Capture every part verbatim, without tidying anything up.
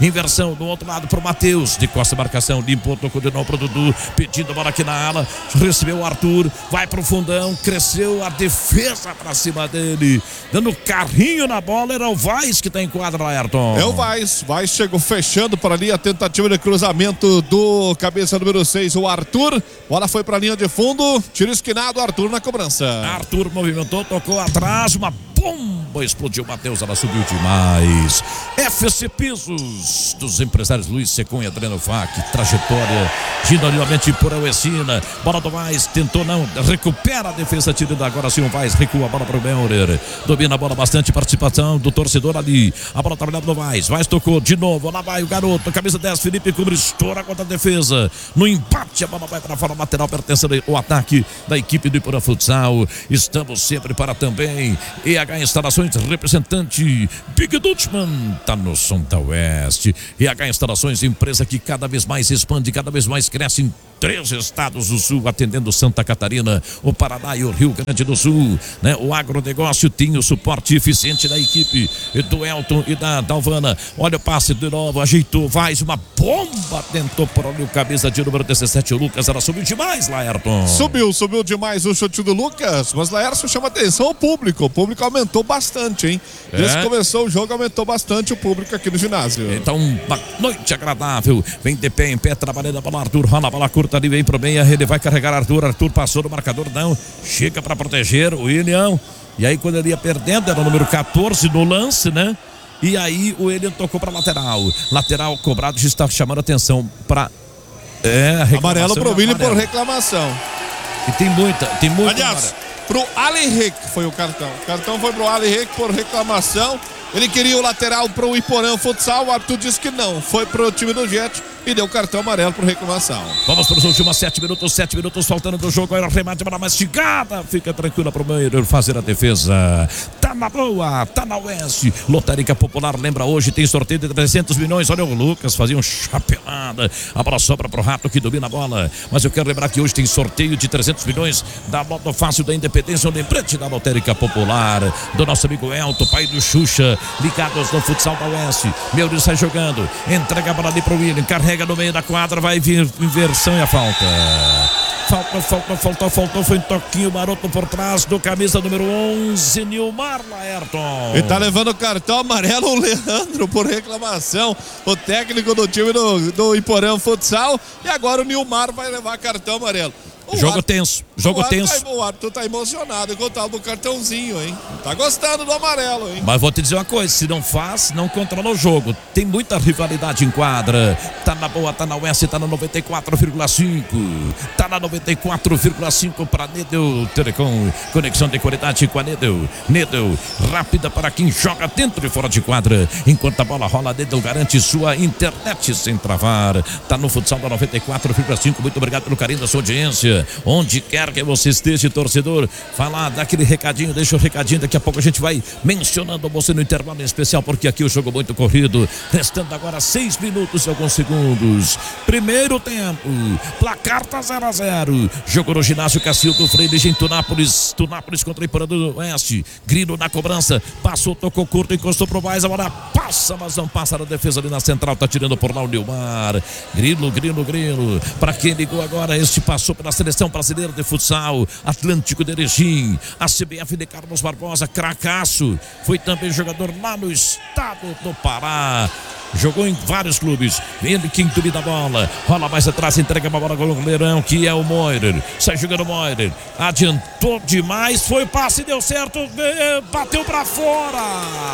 Inversão do outro lado pro Matheus. De costa, marcação. Limpou, tocou de novo pro Dudu. Pedindo a bola aqui na ala. Recebeu o Arthur. Vai pro fundão. Cresceu a defesa pra cima dele. Dando carrinho na bola. Era o Vaz que tá em quadra, Laerton. É o Vaz. Vaz chegou fechando para ali a tentativa de cruzamento do cabeça número seis, o Arthur. Bola foi pra linha de fundo. Tiro esquinado, Arthur na cobrança. Arthur movimentou, tocou atrás. Uma bomba explodiu, Matheus, ela subiu demais. F C Pisos dos empresários Luiz Secon e Adriano Fac, trajetória ginoriamente por Uecina. Bola do Vaz, tentou não, recupera a defesa, tirando agora sim o Vaz, recua a bola para o Belder, domina a bola, bastante participação do torcedor ali. A bola trabalhada no Vaz, Vaz tocou de novo, lá vai o garoto, camisa dez, Felipe Cubre, estoura contra a defesa. No empate, a bola vai para fora, lateral pertencendo ao ataque da equipe do Iporã Futsal. Estamos sempre para também E H Instalações, representante Big Dutchman, tá no som da Oeste. E H Instalações, empresa que cada vez mais expande, cada vez mais cresce em três estados do sul, atendendo Santa Catarina, o Paraná e o Rio Grande do Sul, né? O agronegócio tem o suporte eficiente da equipe do Elton e da Dalvana. Olha o passe de novo, ajeitou, vai uma bomba, tentou por ali o cabeça de número dezessete, o Lucas, ela subiu demais, Laerton. Subiu, subiu demais o chute do Lucas, mas Laerson chama atenção ao público, o público aumentou bastante, hein? É. Desde que começou o jogo, aumentou bastante o público aqui no ginásio. Então, uma noite agradável, vem de pé em pé, trabalhando a bola, Arthur, rola a bola curta ali, vem pro meia, ele vai carregar Arthur, Arthur passou no marcador, não, chega para proteger o William, e aí quando ele ia perdendo, era o número quatorze no lance, né? E aí o William tocou para lateral, lateral cobrado, já está chamando atenção para é, amarelo pro William por reclamação. E tem muita, tem muita. Aliás, pro Ali Rick foi o cartão, o cartão foi pro Ali Rick por reclamação. Ele queria o lateral pro Iporã Futsal, o Arthur disse que não, foi pro time do Jet e deu cartão amarelo por reclamação. Vamos para os últimos sete minutos, sete minutos faltando do jogo, aí o remate para mastigada, fica tranquila pro meio fazer a defesa. Tá na boa, tá na Oeste. Lotérica Popular, lembra hoje, tem sorteio de trezentos milhões, olha o Lucas, fazia um chapelada, a bola sobra pro Rato que domina a bola, mas eu quero lembrar que hoje tem sorteio de trezentos milhões da Moto Fácil da Independência, um lembrete da Lotérica Popular, do nosso amigo Elton, pai do Xuxa, ligados no futsal da Oeste. Meu Deus, sai jogando, entrega a bola ali pro William, carrega no meio da quadra, vai vir inversão e a falta. Falta, falta, faltou, faltou, foi um toquinho maroto por trás do camisa número onze, Nilmar Laerton. E tá levando o cartão amarelo o Leandro por reclamação, o técnico do time do, do Iporã Futsal, e agora o Nilmar vai levar cartão amarelo. O jogo Arthur, tenso, jogo o tenso. Tá, o Arthur tá emocionado com o tal do cartãozinho, hein? Tá gostando do amarelo, hein? Mas vou te dizer uma coisa, se não faz, não controla o jogo. Tem muita rivalidade em quadra. Tá na boa, tá na Oeste, tá na noventa e quatro vírgula cinco. Tá na noventa e quatro vírgula cinco para Nedel Telecom. Conexão de qualidade com a Nedel. Nedel, rápida para quem joga dentro e fora de quadra. Enquanto a bola rola, Nedel garante sua internet sem travar. Tá no futsal da noventa e quatro vírgula cinco. Muito obrigado pelo carinho da sua audiência. Onde quer que você esteja, torcedor, falar, dá aquele recadinho, deixa o recadinho, daqui a pouco a gente vai mencionando você no intervalo em especial, porque aqui o jogo muito corrido, restando agora seis minutos e alguns segundos. Primeiro tempo, placar tá zero a zero, jogo no ginásio Cacildo Freire em Tunápolis, Tunápolis contra o Iporã do Oeste, Grilo na cobrança, passou, tocou curto, encostou pro Vaz, a bola passa, mas não passa na defesa ali na central, tá tirando por lá o Nilmar. Grilo, Grilo, Grilo, para quem ligou agora, este passou pela seleção brasileira de futsal, Atlântico de Erechim, a C B F de Carlos Barbosa, cracaço, foi também jogador lá no estado do Pará, jogou em vários clubes, ele quem domina a bola, rola mais atrás, entrega uma bola com o goleirão, que é o Moirer, sai jogando o Moirer, adiantou demais, foi passe, deu certo, bateu pra fora.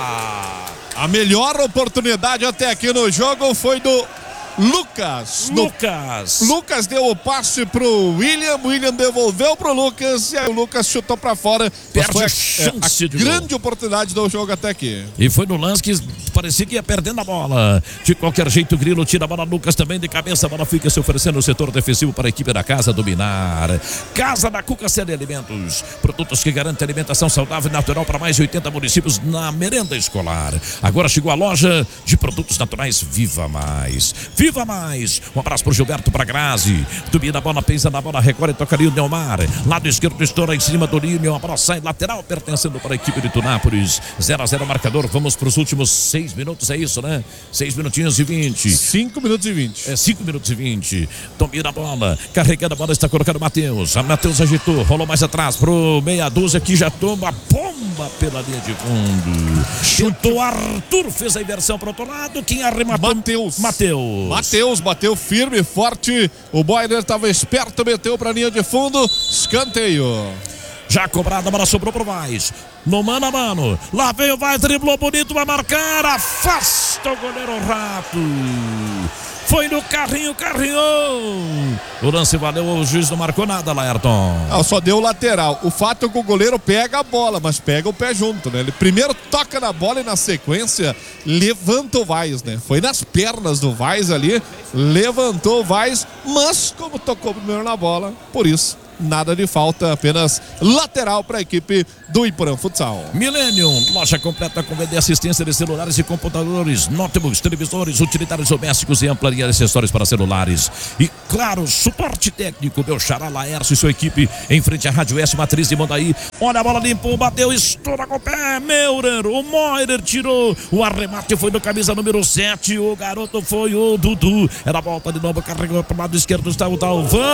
A melhor oportunidade até aqui no jogo foi do Lucas. Lucas. No... Lucas deu o passe pro William, William devolveu pro Lucas e aí o Lucas chutou pra fora. Perde foi a, a chance é, a de grande gol. Oportunidade do jogo até aqui. E foi no lance que parecia que ia perdendo a bola. De qualquer jeito, o Grilo tira a bola, Lucas também de cabeça, a bola fica se oferecendo no setor defensivo para a equipe da Casa dominar. Casa da Cuca Série Alimentos. Produtos que garantem alimentação saudável e natural para mais de oitenta municípios na merenda escolar. Agora chegou a loja de produtos naturais Viva Mais. Viva Viva Mais. Um abraço pro Gilberto, pra Grazi. Domina a bola, pensa na bola, recolhe e toca ali o Neomar. Lado esquerdo estoura em cima do Lírio. A bola sai lateral, pertencendo para a equipe de Tunápolis. zero a zero marcador. Vamos para os últimos seis minutos, é isso, né? seis minutinhos e vinte. cinco minutos e vinte. É, cinco minutos e vinte. Domina a bola, carregando a bola, está colocando o Matheus. A Matheus agitou, rolou mais atrás pro meia dúzia que já toma bomba pela linha de fundo. Chutou Arthur, fez a inversão para o outro lado. Quem arrematou? Matheus. Matheus. Matheus bateu firme e forte. O Boiner estava esperto, meteu para a linha de fundo. Escanteio. Já cobrada, a bola sobrou pro Vaz. No mano a mano. Lá veio o Vaz, driblou bonito, vai marcar. Afasta o goleiro Rato. Foi no carrinho, carrinhou. O lance valeu, o juiz não marcou nada, Laerton. Não, só deu o lateral. O fato é que o goleiro pega a bola, mas pega o pé junto, né? Ele primeiro toca na bola e na sequência levanta o Vaz, né? Foi nas pernas do Vaz ali, levantou o Vaz, mas como tocou primeiro na bola, por isso nada de falta, apenas lateral para a equipe do Iporã Futsal. Millennium, loja completa com venda e assistência de celulares e computadores, notebooks, televisores, utilitários domésticos e ampla linha de acessórios para celulares. E claro, suporte técnico, meu xará Laércio e sua equipe em frente à Rádio S Matriz de Mondaí. Olha a bola, limpou, bateu, estoura com o pé, Meurer, o Moirer tirou, o arremate foi no camisa número sete, o garoto foi o Dudu. Era a volta de novo, carregou para o lado esquerdo, está o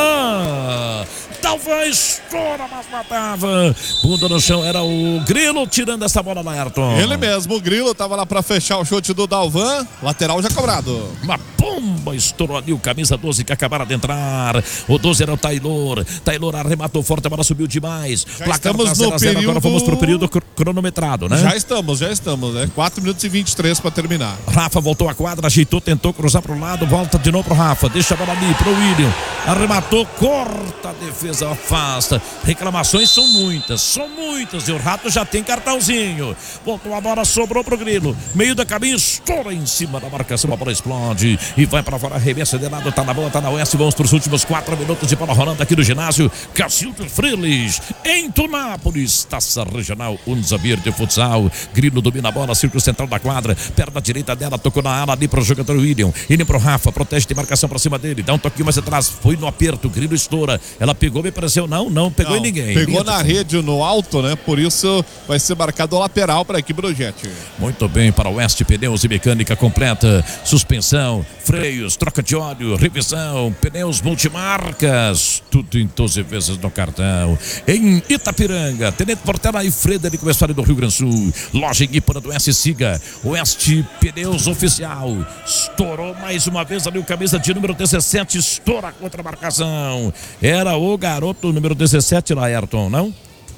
Dalvan. Dalvan estoura, mas matava. Bunda no chão, era o Grilo tirando essa bola, Laerton. Ele mesmo, o Grilo estava lá para fechar o chute do Dalvan. Lateral já cobrado. Uma bomba estourou ali o camisa doze que acabaram de entrar. O doze era o Taylor. Taylor arrematou forte, a bola subiu demais. Já estamos no período... Agora vamos pro período cronometrado, né? Já estamos, já estamos, né? quatro minutos e vinte e três para terminar. Rafa voltou à quadra, ajeitou, tentou cruzar pro lado, volta de novo pro Rafa. Deixa a bola ali pro William. Arrematou, corta a defesa, afasta. Reclamações são muitas, são muitas. E o Rato já tem cartãozinho. Voltou a bola, sobrou pro Grilo. Meio da caminho, estoura em cima da marcação, a bola explode e vai para fora, arremessa de lado, tá na boa, tá na oeste. Vamos para os últimos quatro minutos de bola rolando aqui no ginásio Cacildo Freires, em Tunápolis. Taça Regional Unza Verde Futsal. Grilo domina a bola, círculo central da quadra, perna direita dela, tocou na ala ali pro jogador William. Ele pro Rafa, protege de marcação pra cima dele, dá um toquinho mais atrás, foi no aperto, Grilo estoura. Ela pegou, me pareceu, não, não pegou não, em ninguém. Pegou na rede, no alto, né? Por isso vai ser marcado o lateral para a equipe do Jet. Muito bem, para o Oeste, pneus e mecânica completa, suspensão, freios, troca de óleo, revisão, pneus multimarcas, tudo em doze vezes no cartão. Em Itapiranga, Tenente Portela e Frederico Westphalen do Rio Grande do Sul. Loja em Iporã do Oeste, siga Oeste Pneus Oficial. Estourou mais uma vez ali o camisa de número dezessete, estoura contra a marcação. Era o garoto número dezessete, Laerton, não?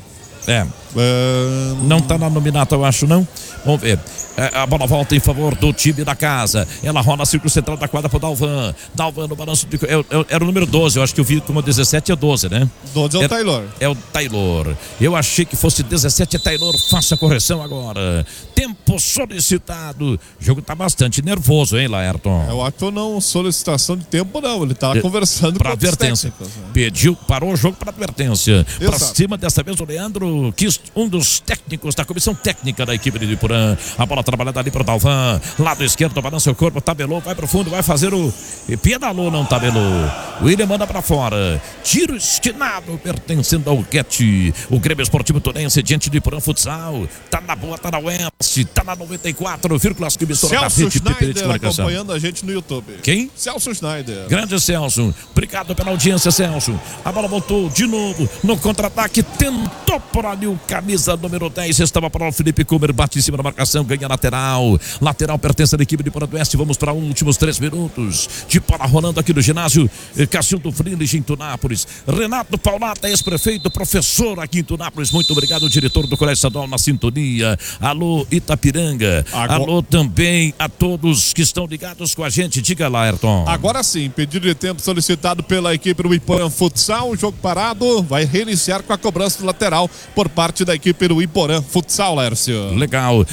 É. Um... Não tá na nominata, eu acho, não? Vamos ver. É, a bola volta em favor do time da casa. Ela rola círculo central da quadra pro Dalvan. Dalvan no balanço de... é, é, era o número doze, eu acho que eu vi como dezessete é doze, né? doze é o é, Taylor. É o Taylor. Eu achei que fosse dezessete, é Taylor. Faça a correção agora. Tempo solicitado. O jogo tá bastante nervoso, hein, Laerton? Eu acho que não solicitação de tempo, não. Ele tá é, conversando pra advertência. Né? Pediu, parou o jogo para advertência. Para cima, dessa vez, o Leandro, que um dos técnicos da comissão técnica da equipe de Iporã. A bola trabalhada ali pro Dalvan. Lado esquerdo, balança o corpo, tabelou, vai pro fundo, vai fazer o... E pedalou, não tabelou. O William manda pra fora. Tiro esquinado, pertencendo ao Guete. O Grêmio Esportivo Turense, diante de Iporã Futsal. Tá na boa, tá na oeste, tá na noventa e quatro vírgula cinco. Celso Schneider acompanhando a gente no YouTube. Quem? Celso Schneider. Grande Celso. Obrigado pela audiência, Celso. A bola voltou de novo no contra-ataque. Tentou por ali o camisa número dez. Estava para o Felipe Kummer. Bate em cima da marcação. Ganha lateral. Lateral pertence à equipe de Iporã do Oeste. Vamos para os últimos três minutos de bola rolando aqui no ginásio Cacildo Freires em Tunápolis. Renato Paulata, ex-prefeito, professor aqui em Tunápolis. Muito obrigado, diretor do Colégio Estadual na sintonia. Alô, Itapiranga. Agora... Alô também a todos que estão ligados com a gente. Diga lá, Ayrton. Agora sim, pedido de tempo solicitado pela equipe do Iporã Futsal. O jogo parado vai reiniciar com a cobrança do lateral por parte da equipe do Iporã Futsal, Lércio. Legal.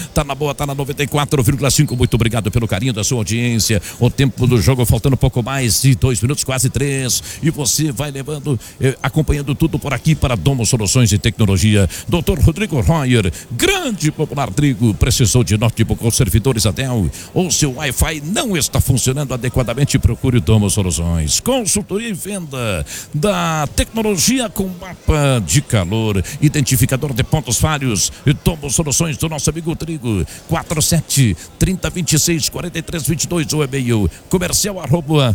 tá na boa, tá na noventa e quatro vírgula cinco. Muito obrigado pelo carinho da sua audiência. O tempo do jogo faltando um pouco mais de dois minutos, quase três. E você vai levando, eh, acompanhando tudo por aqui para Domo Soluções e Tecnologia. doutor Rodrigo Royer, grande popular trigo, precisou de notebook com servidores Adel, ou seu Wi-Fi não está funcionando adequadamente, procure o Domo Soluções. Consultoria e venda da tecnologia com mapa de calor, identificador de pontos falhos, e Domo Soluções do nosso amigo Trigo, quatro sete, trinta, vinte e seis, quarenta e três, vinte e dois, ou e-mail comercial arroba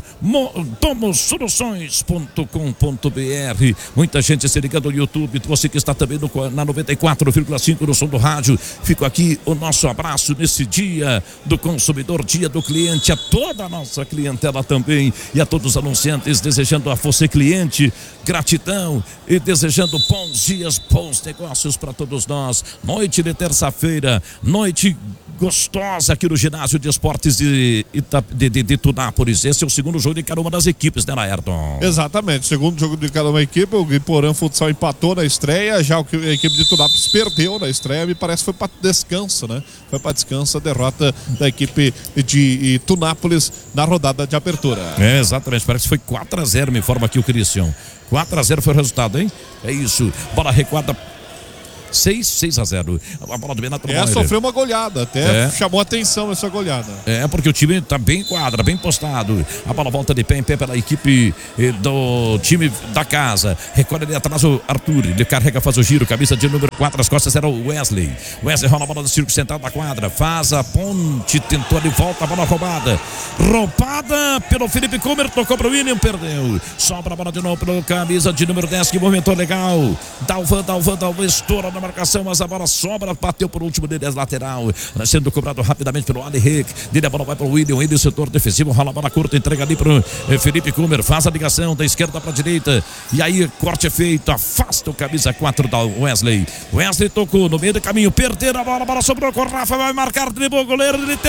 domosoluções ponto com ponto br. Muita gente se ligando no YouTube, você que está também no, na noventa e quatro vírgula cinco no som do rádio, fico aqui o nosso abraço nesse dia do consumidor, dia do cliente, a toda a nossa clientela também e a todos os anunciantes, desejando a você cliente, gratidão e desejando bons dias, bons negócios para todos nós. Noite de terça-feira, noite gostosa aqui no ginásio de esportes de, de, de, de Tunápolis. Esse é o segundo jogo de cada uma das equipes, né, Laerton? Exatamente, segundo jogo de cada uma equipe. O Iporã Futsal empatou na estreia, já a equipe de Tunápolis perdeu na estreia, me parece que foi para descanso, né? Foi para descanso a derrota da equipe de Tunápolis na rodada de abertura. É, exatamente, parece que foi quatro a zero, me informa aqui o Cristian. quatro a zero foi o resultado, hein? É isso, bola recuada. seis, seis a zero. A bola do Benato. É, sofreu uma goleada, até é. chamou atenção essa goleada. É, porque o time tá bem quadra, bem postado. A bola volta de pé em pé pela equipe do time da casa. Recolhe ali atrás o Arthur, ele carrega, faz o giro, camisa de número quatro, as costas era o Wesley. Wesley rola a bola do círculo central da quadra, faz a ponte, tentou ali, volta a bola roubada. Roubada pelo Felipe Kummer, tocou pro William, perdeu. Sobra a bola de novo pelo camisa de número dez, que movimentou legal. Dalvan, Dalvan, Dalvan, estoura na marcação, mas a bola sobra, bateu por último dele, lateral, sendo cobrado rapidamente pelo Ali Rick. Dele a bola vai para o William, ele setor defensivo, rola a bola curta, entrega ali para o Felipe Kummer, faz a ligação da esquerda para a direita, e aí corte é feito, afasta o camisa quatro da Wesley. Wesley tocou no meio do caminho, perderam a bola, a bola sobrou com o Rafa, vai marcar, driblou o goleiro, ele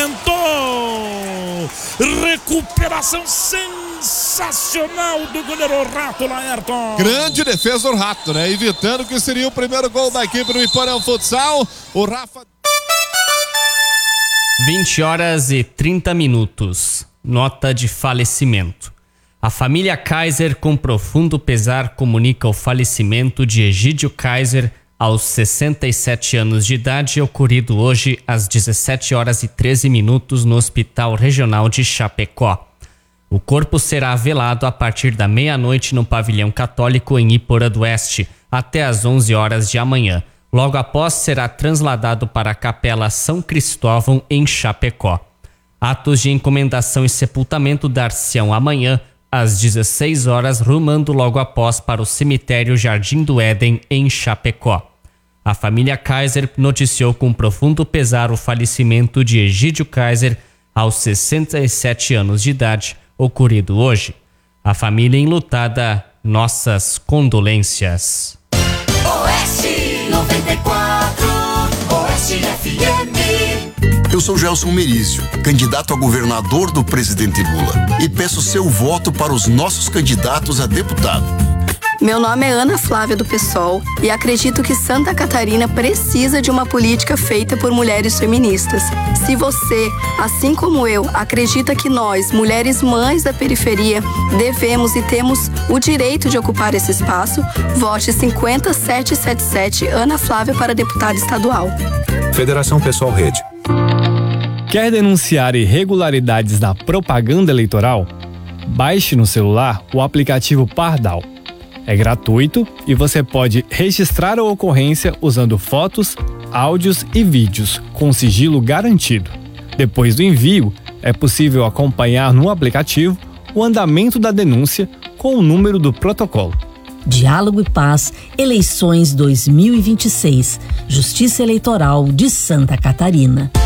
tentou, recuperação sensacional do goleiro Rato, Laerton. Grande defesa do Rato, né? Evitando que seria o primeiro gol da equipe do Iporã Futsal. O Rafa. vinte horas e trinta minutos. Nota de falecimento. A família Kaiser, com profundo pesar, comunica o falecimento de Egídio Kaiser aos sessenta e sete anos de idade, ocorrido hoje às dezessete horas e treze minutos no Hospital Regional de Chapecó. O corpo será velado a partir da meia-noite no Pavilhão Católico em Iporã do Oeste, até às onze horas de amanhã. Logo após, será trasladado para a Capela São Cristóvão, em Chapecó. Atos de encomendação e sepultamento dar-se-ão amanhã, às dezesseis horas, rumando logo após para o cemitério Jardim do Éden, em Chapecó. A família Kaiser noticiou com profundo pesar o falecimento de Egídio Kaiser aos sessenta e sete anos de idade, ocorrido hoje. A família enlutada, nossas condolências. Oeste noventa e quatro, Oeste F M. Eu sou Gelson Merizio, candidato a governador do presidente Lula, e peço seu voto para os nossos candidatos a deputado. Meu nome é Ana Flávia do PSOL e acredito que Santa Catarina precisa de uma política feita por mulheres feministas. Se você, assim como eu, acredita que nós, mulheres mães da periferia, devemos e temos o direito de ocupar esse espaço, vote cinquenta sete setenta e sete Ana Flávia para deputada estadual. Federação Pessoal Rede. Quer denunciar irregularidades na propaganda eleitoral? Baixe no celular o aplicativo Pardal. É gratuito e você pode registrar a ocorrência usando fotos, áudios e vídeos com sigilo garantido. Depois do envio, é possível acompanhar no aplicativo o andamento da denúncia com o número do protocolo. Diálogo e Paz, eleições dois mil e vinte e seis, Justiça Eleitoral de Santa Catarina.